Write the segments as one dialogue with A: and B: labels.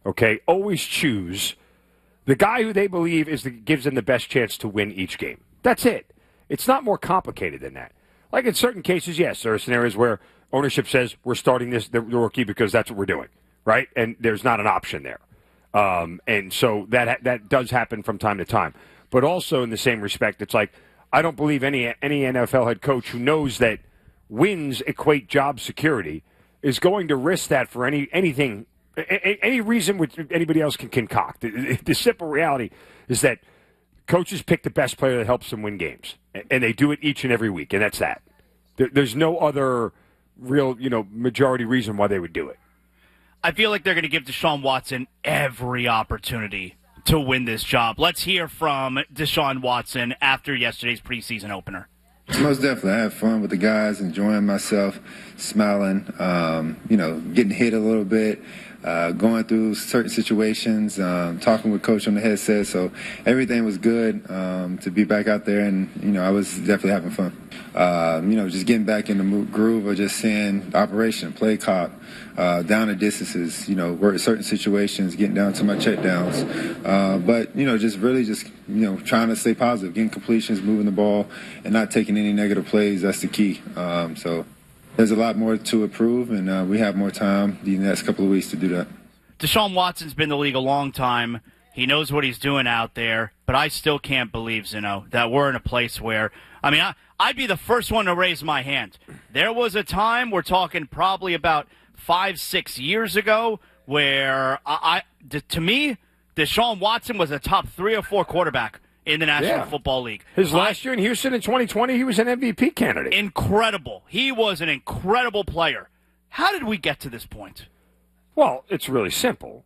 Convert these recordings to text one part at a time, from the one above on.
A: okay, always choose the guy who they believe gives them the best chance to win each game. That's it. It's not more complicated than that. Like in certain cases, yes, there are scenarios where ownership says we're starting the rookie because that's what we're doing, right? And there's not an option there. And so that does happen from time to time. But also in the same respect, it's like I don't believe any NFL head coach who knows that wins equate job security is going to risk that for anything, any reason which anybody else can concoct. The simple reality is that coaches pick the best player that helps them win games, and they do it each and every week, and that's that. There's no other real, majority reason why they would do it.
B: I feel like they're going to give Deshaun Watson every opportunity to win this job. Let's hear from Deshaun Watson after yesterday's preseason opener.
C: Most definitely. I had fun with the guys, enjoying myself, smiling, getting hit a little bit, going through certain situations, talking with Coach on the headset. So everything was good to be back out there, and, I was definitely having fun. Just getting back in the groove of just seeing the operation, play clock, down the distances, work certain situations, getting down to my check downs. But trying to stay positive, getting completions, moving the ball, and not taking any negative plays. That's the key. So there's a lot more to improve, and we have more time the next couple of weeks to do that.
B: Deshaun Watson's been in the league a long time. He knows what he's doing out there, but I still can't believe, that we're in a place where, I'd be the first one to raise my hand. There was a time, we're talking probably about 5-6 years ago, where to me, Deshaun Watson was a top 3 or 4 quarterback in the National Football League.
A: His last year in Houston in 2020, he was an MVP candidate.
B: Incredible. He was an incredible player. How did we get to this point?
A: Well, it's really simple.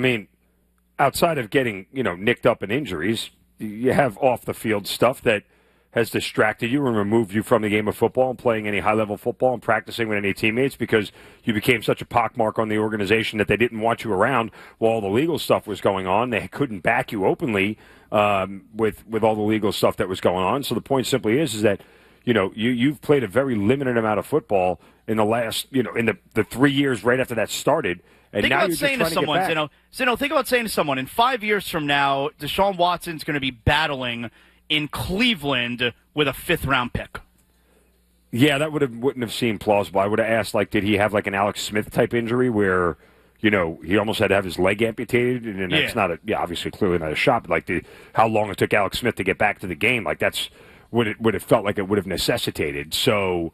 A: Outside of getting, nicked up in injuries, you have off-the-field stuff that has distracted you and removed you from the game of football and playing any high-level football and practicing with any teammates because you became such a pockmark on the organization that they didn't want you around while all the legal stuff was going on. They couldn't back you openly with all the legal stuff that was going on. So the point simply is that, you've played a very limited amount of football in the last, in the 3 years right after that started. And
B: think
A: now
B: about saying to someone, think about saying to someone, in 5 years from now, Deshaun Watson's going to be battling in Cleveland with a 5th-round pick.
A: Yeah, that wouldn't have seemed plausible. I would have asked, did he have an Alex Smith type injury where, he almost had to have his leg amputated, and that's obviously clearly not a shot. But how long it took Alex Smith to get back to the game, that's what it would have felt like it would have necessitated. So,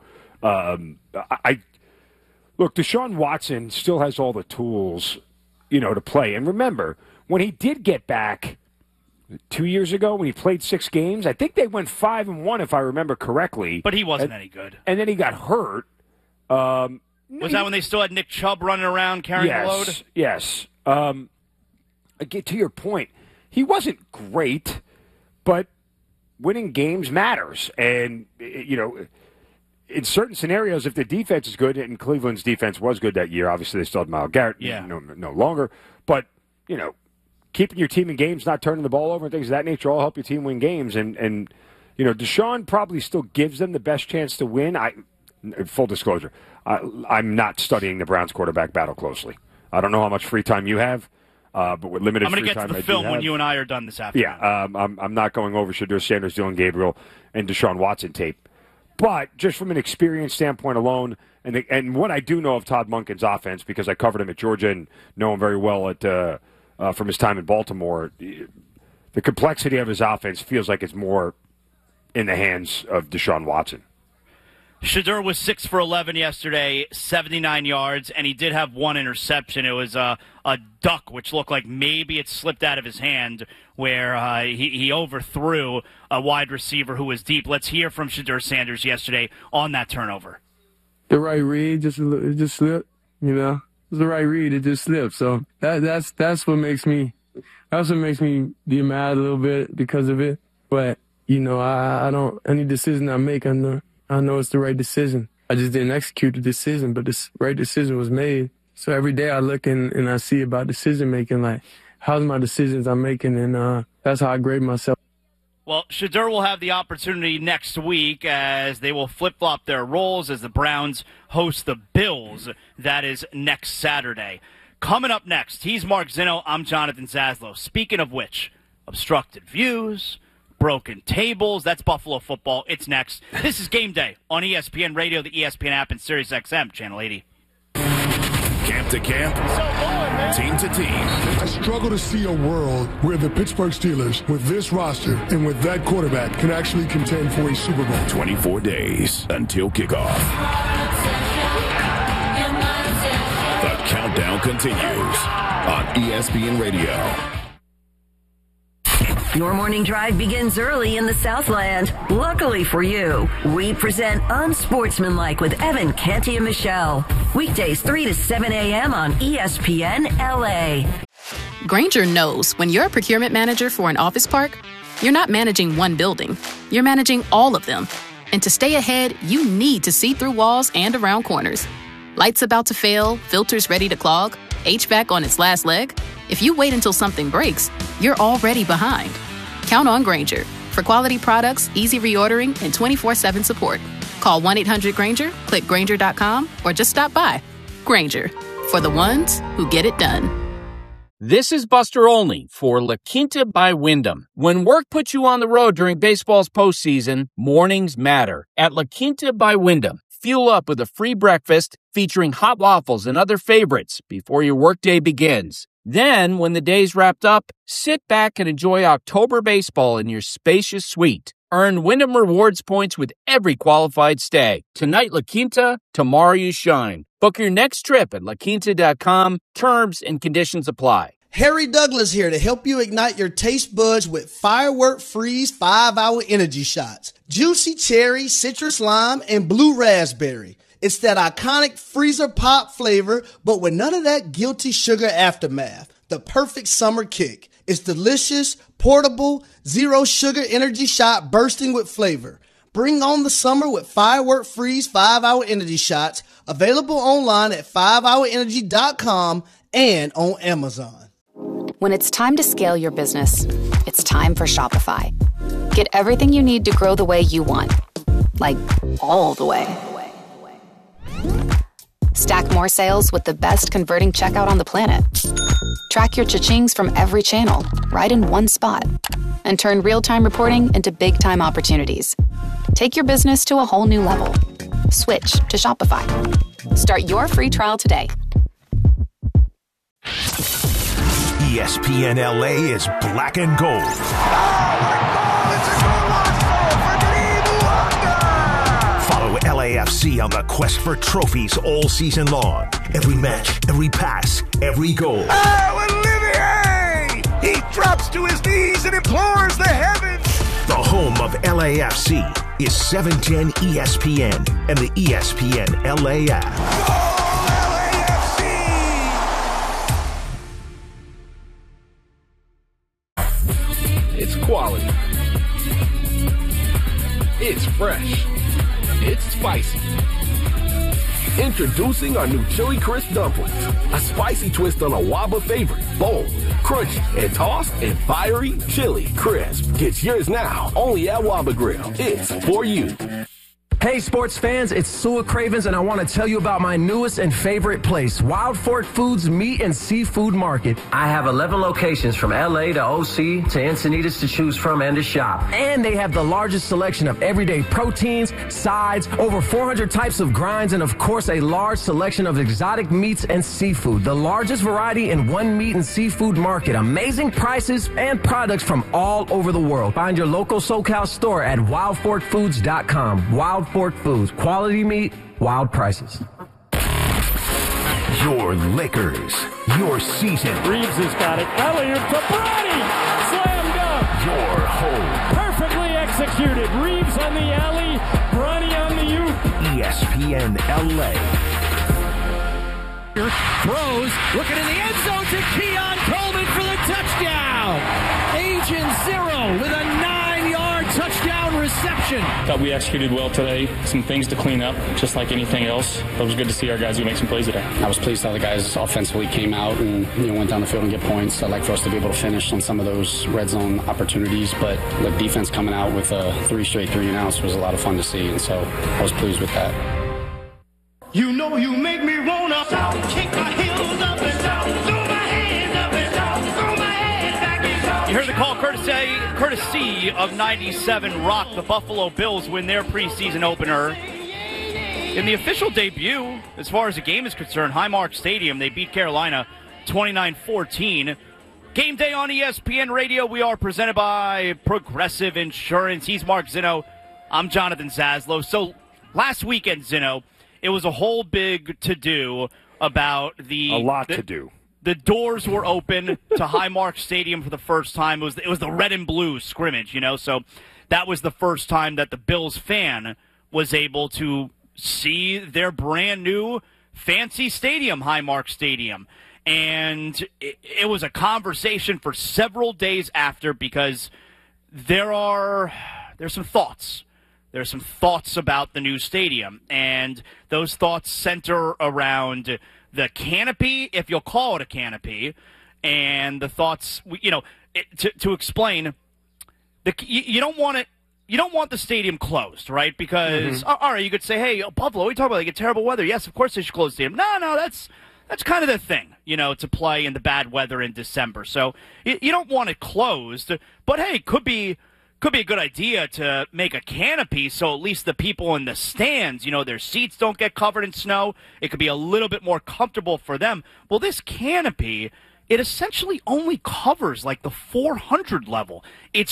A: look, Deshaun Watson still has all the tools, to play. And remember, when he did get back 2 years ago, when he played 6 games, I think they went 5-1, if I remember correctly.
B: But he wasn't any good.
A: And then he got hurt.
B: Was that when they still had Nick Chubb running around carrying the load?
A: Yes. To your point, he wasn't great, but winning games matters. And, in certain scenarios, if the defense is good, and Cleveland's defense was good that year, obviously they still had Myles Garrett no longer, but, keeping your team in games, not turning the ball over and things of that nature all help your team win games. And Deshaun probably still gives them the best chance to win. Full disclosure, I'm not studying the Browns quarterback battle closely. I don't know how much free time you have, but with limited free time,
B: I'm going to get to the film when you and I are done this afternoon.
A: Yeah, I'm not going over Shedeur Sanders, Dylan Gabriel, and Deshaun Watson tape. But just from an experience standpoint alone, and what I do know of Todd Monken's offense, because I covered him at Georgia and know him very well from his time in Baltimore, the complexity of his offense feels like it's more in the hands of Deshaun Watson.
B: Shedeur was 6 for 11 yesterday, 79 yards, and he did have 1 interception. It was a duck, which looked like maybe it slipped out of his hand, where he overthrew a wide receiver who was deep. Let's hear from Shedeur Sanders yesterday on that turnover.
D: The right read, it just slipped, It was the right read, it just slipped. So that's what makes me be mad a little bit because of it. But, I don't, any decision I make, I know it's the right decision. I just didn't execute the decision, but the right decision was made. So every day I look and I see about decision making, how's my decisions I'm making, and that's how I grade myself.
B: Well, Shedeur will have the opportunity next week as they will flip-flop their roles as the Browns host the Bills. That is next Saturday. Coming up next, he's Mark Zinno. I'm Jonathan Zaslow. Speaking of which, obstructed views, broken tables, that's Buffalo football. It's next. This is Game Day on ESPN Radio, the ESPN app, and Sirius XM, Channel 80.
E: Camp to camp, team to team.
F: I struggle to see a world where the Pittsburgh Steelers, with this roster and with that quarterback, can actually contend for a Super Bowl.
E: 24 days until kickoff. The countdown continues on ESPN Radio.
G: Your morning drive begins early in the Southland. Luckily for you, we present Unsportsmanlike with Evan, Canty, and Michelle. Weekdays 3 to 7 a.m. on ESPN LA.
H: Grainger knows when you're a procurement manager for an office park, you're not managing one building. You're managing all of them. And to stay ahead, you need to see through walls and around corners. Lights about to fail, filters ready to clog, HVAC on its last leg. If you wait until something breaks, you're already behind. Count on Grainger for quality products, easy reordering, and 24/7 support. Call 1-800-GRAINGER, click Grainger.com, or just stop by. Grainger, for the ones who get it done.
I: This is Buster Olney for La Quinta by Wyndham. When work puts you on the road during baseball's postseason, mornings matter. At La Quinta by Wyndham, fuel up with a free breakfast featuring hot waffles and other favorites before your workday begins. Then, when the day's wrapped up, sit back and enjoy October baseball in your spacious suite. Earn Wyndham Rewards points with every qualified stay. Tonight, La Quinta, tomorrow you shine. Book your next trip at laquinta.com. Terms and conditions apply.
J: Harry Douglas here to help you ignite your taste buds with Firework Freeze 5-Hour Energy Shots. Juicy cherry, citrus lime, and blue raspberry. It's that iconic freezer pop flavor, but with none of that guilty sugar aftermath. The perfect summer kick. It's delicious, portable, zero sugar energy shot bursting with flavor. Bring on the summer with Firework Freeze 5-Hour Energy Shots. Available online at 5hourenergy.com and on Amazon.
K: When it's time to scale your business, it's time for Shopify. Get everything you need to grow the way you want. Like, all the way. Stack more sales with the best converting checkout on the planet. Track your cha-chings from every channel, right in one spot. And turn real-time reporting into big-time opportunities. Take your business to a whole new level. Switch to Shopify. Start your free trial today.
E: ESPN LA is black and gold. Follow LAFC on the quest for trophies all season long. Every match, every pass, every goal.
L: Oh, Olivier! He drops to his knees and implores the heavens.
E: The home of LAFC is 710 ESPN and the ESPN LA app.
M: It's quality. It's fresh. It's spicy. Introducing our new Chili Crisp Dumplings. A spicy twist on a Waba favorite. Bold, crunchy, and tossed in fiery chili crisp. Get yours now, only at Waba Grill. It's for you.
N: Hey sports fans, it's Sua Cravens and I want to tell you about my newest and favorite place, Wild Fork Foods Meat and Seafood Market.
O: I have 11 locations from LA to OC to Encinitas to choose from and to shop.
N: And they have the largest selection of everyday proteins, sides, over 400 types of grinds, and of course a large selection of exotic meats and seafood. The largest variety in one meat and seafood market. Amazing prices and products from all over the world. Find your local SoCal store at wildforkfoods.com. Wild Fork Foods, quality meat, wild prices.
E: Your Lakers, your season.
P: Reeves has got it. Elliott to Bronny. Slam dunk.
E: Your home.
P: Perfectly executed. Reeves on the alley. Bronny on the youth.
E: ESPN LA.
P: Throws. Looking in the end zone to Keon Coleman for the touchdown. Agent Zero with a 9-yard touchdown reception.
Q: Thought we executed well today. Some things to clean up, just like anything else. But it was good to see our guys who make some plays today.
R: I was pleased how the guys offensively came out and went down the field and get points. I'd like for us to be able to finish on some of those red zone opportunities. But the defense coming out with 3 straight 3-and-outs was a lot of fun to see, and so I was pleased with that.
P: You know you make me wanna kick my heels up and down, throw my hands up and down, throw my head back and down.
B: You heard the call courtesy of 97 Rock. The Buffalo Bills win their preseason opener. In the official debut, as far as the game is concerned, Highmark Stadium, they beat Carolina 29-14. Game day on ESPN Radio. We are presented by Progressive Insurance. He's Mark Zinno. I'm Jonathan Zaslow. So last weekend, Zinno, it was a whole big to-do about
A: a lot to do.
B: The doors were open to Highmark Stadium for the first time. It was the red and blue scrimmage, so that was the first time that the Bills fan was able to see their brand new fancy stadium, Highmark Stadium. And it was a conversation for several days after, because there's some thoughts. There's some thoughts about the new stadium, and those thoughts center around the canopy, if you'll call it a canopy, and the thoughts, to explain, you don't want it. You don't want the stadium closed, right? Because, all right, you could say, hey, Buffalo, we talk about terrible weather. Yes, of course they should close the stadium. No, that's kind of the thing, to play in the bad weather in December. So you don't want it closed, but hey, could be a good idea to make a canopy so at least the people in the stands, their seats don't get covered in snow. It could be a little bit more comfortable for them. Well, this canopy, it essentially only covers like the 400 level.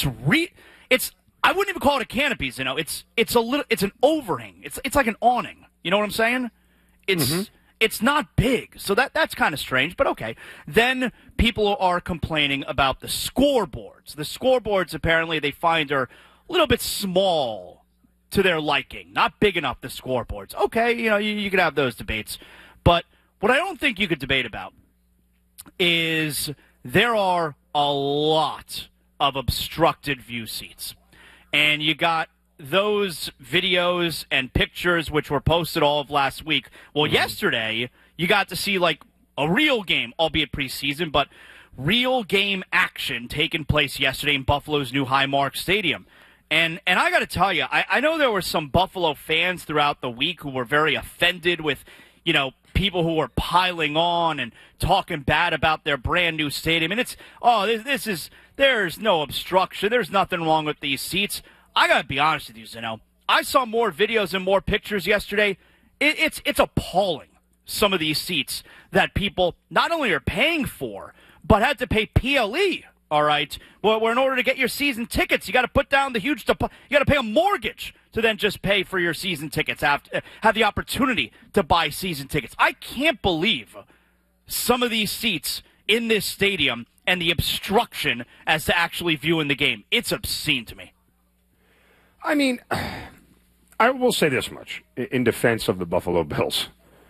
B: I wouldn't even call it a canopy, it's an overhang. It's like an awning. You know what I'm saying? It's not big, so that's kind of strange, but okay. Then people are complaining about the scoreboards. The scoreboards, apparently, they find are a little bit small to their liking. Not big enough, the scoreboards. Okay, you could have those debates. But what I don't think you could debate about is there are a lot of obstructed view seats. And you got those videos and pictures which were posted all of last week. Well, yesterday, you got to see like a real game, albeit preseason, but real game action taking place yesterday in Buffalo's new Highmark Stadium. And I got to tell you, I know there were some Buffalo fans throughout the week who were very offended with, people who were piling on and talking bad about their brand new stadium. And there's no obstruction. There's nothing wrong with these seats. I got to be honest with you, Zinno. I saw more videos and more pictures yesterday. It's appalling, some of these seats that people not only are paying for, but had to pay PLE, all right? Well, in order to get your season tickets, you got to put down the huge you got to pay a mortgage to then just pay for your season tickets, have the opportunity to buy season tickets. I can't believe some of these seats in this stadium and the obstruction as to actually viewing the game. It's obscene to me.
A: I mean, I will say this much in defense of the Buffalo Bills.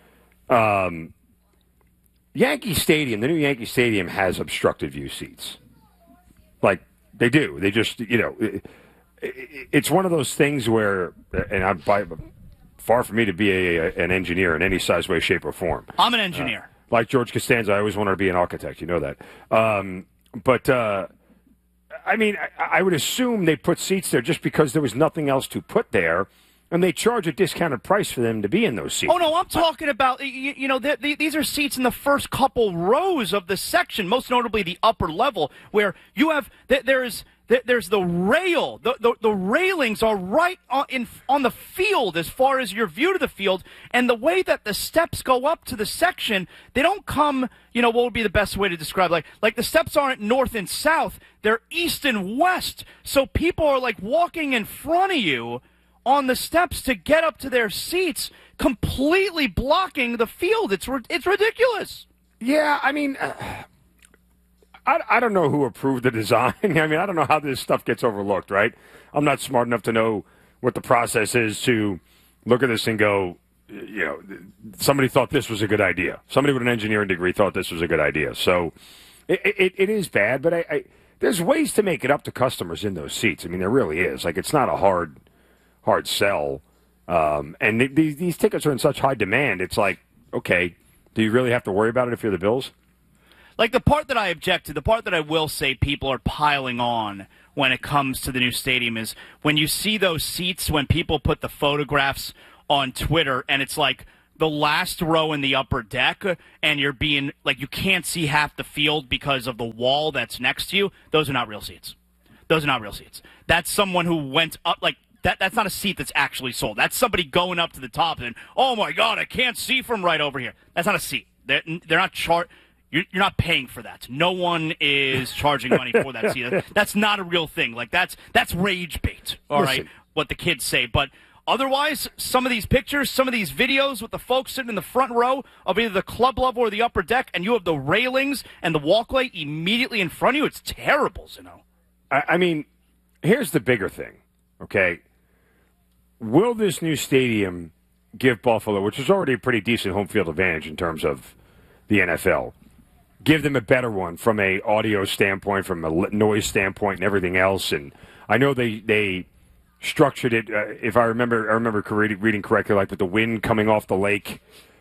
A: Yankee Stadium, the new Yankee Stadium has obstructed view seats. Like, they do. They just, it's one of those things where, and far from me to be an engineer in any size, way, shape, or form.
B: I'm an engineer.
A: Like George Costanza, I always wanted to be an architect. You know that. I mean, I would assume they put seats there just because there was nothing else to put there, and they charge a discounted price for them to be in those seats.
B: Oh, no, I'm talking about, these are seats in the first couple rows of the section, most notably the upper level, where you have, there's the rail. The railings are right on the field as far as your view to the field, and the way that the steps go up to the section, they don't come, what would be the best way to describe, like the steps aren't north and south, they're east and west, so people are like walking in front of you on the steps to get up to their seats, completely blocking the field. It's ridiculous.
A: Yeah, I mean, I don't know who approved the design. I mean, I don't know how this stuff gets overlooked, right? I'm not smart enough to know what the process is to look at this and go, somebody thought this was a good idea. Somebody with an engineering degree thought this was a good idea. So it is bad, but there's ways to make it up to customers in those seats. I mean, there really is. Like, it's not a hard sell. And these tickets are in such high demand. It's like, okay, do you really have to worry about it if you're the Bills?
B: Like, the part that I object to, the part that I will say people are piling on when it comes to the new stadium is when you see those seats, when people put the photographs on Twitter, and it's like the last row in the upper deck and you're being like you can't see half the field because of the wall that's next to you, those are not real seats. Those are not real seats. That's someone who went up like that's not a seat that's actually sold. That's somebody going up to the top and, oh my God, I can't see from right over here. That's not a seat. They're not You're not paying for that. No one is charging money for that seat. That's not a real thing. Like that's rage bait. All right, what the kids say. But otherwise, some of these pictures, some of these videos with the folks sitting in the front row of either the club level or the upper deck, and you have the railings and the walkway immediately in front of you. It's terrible,
A: I mean, here's the bigger thing. Okay, will this new stadium give Buffalo, which is already a pretty decent home field advantage in terms of the NFL, give them a better one from a audio standpoint, from a noise standpoint, and everything else? And I know they structured it. If I remember reading correctly, like with the wind coming off the lake,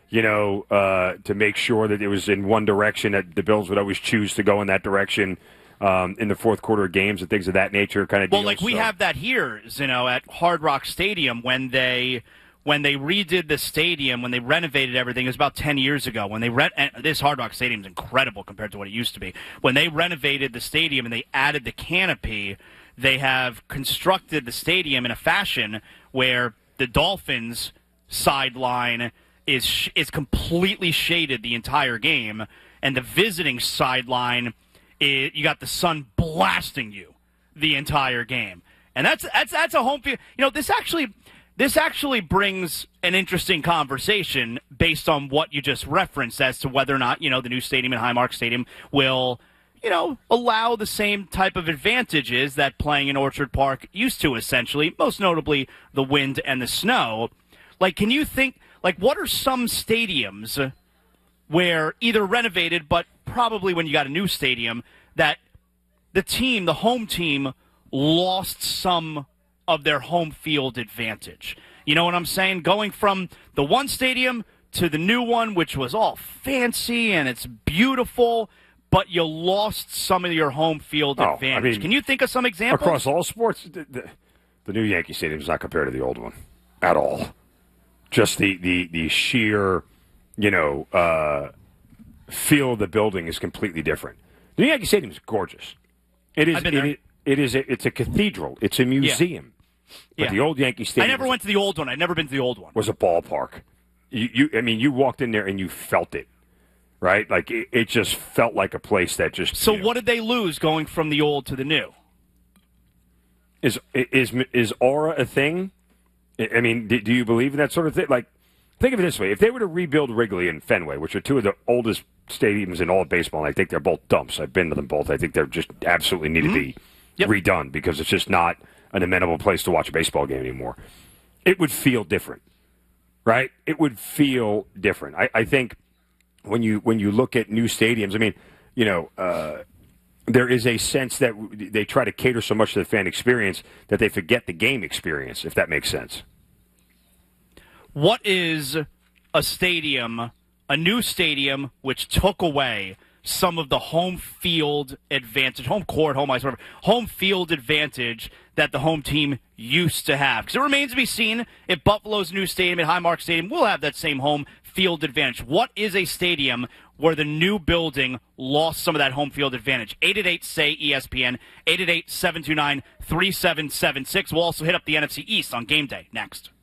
A: to make sure that it was in one direction. That the Bills would always choose to go in that direction in the fourth quarter of games and things of that nature. Kind of.
B: Well, like we have that here, at Hard Rock Stadium when they redid the stadium, when they renovated everything. It was about 10 years ago. When they this Hard Rock Stadium is incredible compared to what it used to be. When they renovated the stadium and they added the canopy, they have constructed the stadium in a fashion where the Dolphins' sideline is completely shaded the entire game, and the visiting sideline, you got the sun blasting you the entire game. And that's a home field. This actually brings an interesting conversation based on what you just referenced as to whether or not, the new stadium in Highmark Stadium will, allow the same type of advantages that playing in Orchard Park used to, essentially, most notably the wind and the snow. Like, can you think, like, what are some stadiums where either renovated, but probably when you got a new stadium, that the home team lost some of their home field advantage? You know what I'm saying? Going from the one stadium to the new one, which was all fancy and it's beautiful, but you lost some of your home field advantage. I mean, can you think of some examples?
A: Across all sports, the new Yankee Stadium is not compared to the old one at all. Just the sheer, feel of the building is completely different. The new Yankee Stadium is gorgeous. It is. It's a cathedral. It's a museum. Yeah. But the old Yankee Stadium.
B: I never went to the old one. I've never been to the old one.
A: Was a ballpark. You walked in there and you felt it, right? Like it just felt like a place that just.
B: So what did they lose going from the old to the new?
A: Is aura a thing? I mean, do you believe in that sort of thing? Like, think of it this way: if they were to rebuild Wrigley and Fenway, which are two of the oldest stadiums in all of baseball, and I think they're both dumps. I've been to them both. I think they're just absolutely need to be redone because it's just not an amenable place to watch a baseball game anymore. It would feel different, right? It would feel different. I think when you look at new stadiums, I mean, there is a sense that they try to cater so much to the fan experience that they forget the game experience, if that makes sense.
B: What is a stadium, a new stadium, which took away some of the home field advantage, home court, home ice, whatever, home field advantage that the home team used to have? Because it remains to be seen if Buffalo's new stadium at Highmark Stadium will have that same home field advantage. What is a stadium where the new building lost some of that home field advantage? 888-SAY-ESPN, 888-729-3776. We'll also hit up the NFC East on game day next.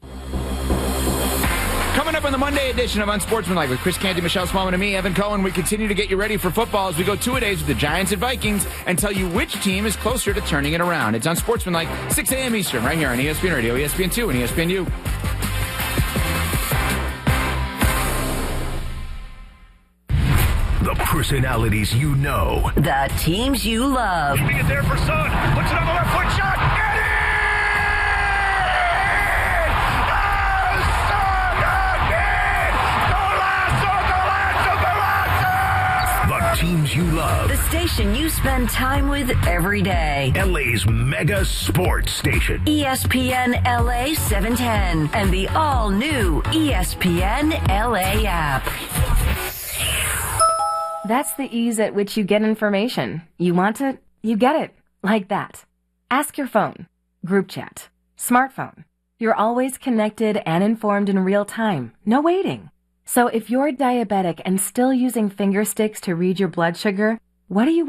S: Coming up on the Monday edition of Unsportsmanlike with Chris Canty, Michelle Smallman, and me, Evan Cohen, we continue to get you ready for football as we go 2-a-days with the Giants and Vikings and tell you which team is closer to turning it around. It's Unsportsmanlike, 6 a.m. Eastern, right here on ESPN Radio, ESPN2, and ESPNU.
E: The personalities you know.
G: The teams you love.
L: Keeping it there for Son. Puts it on the left foot shot. Get it!
E: The teams you love.
G: The station you spend time with every day.
E: LA's mega sports station.
G: ESPN LA 710 and the all-new ESPN LA app.
T: That's the ease at which you get information. You want it, you get it. Like that. Ask your phone. Group chat. Smartphone. You're always connected and informed in real time. No waiting. So if you're diabetic and still using finger sticks to read your blood sugar, what are you